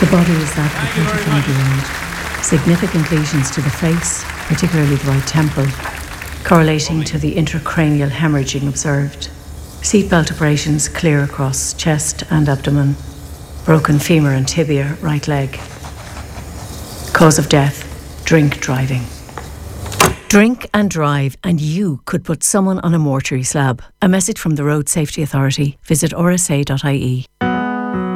The body is that of a 25-year-old. Significant lesions to the face, particularly the right temple, correlating to the intracranial hemorrhaging observed. Seatbelt abrasions clear across chest and abdomen. Broken femur and tibia, right leg. Cause of death, drink driving. Drink and drive, and you could put someone on a mortuary slab. A message from the Road Safety Authority. Visit rsa.ie.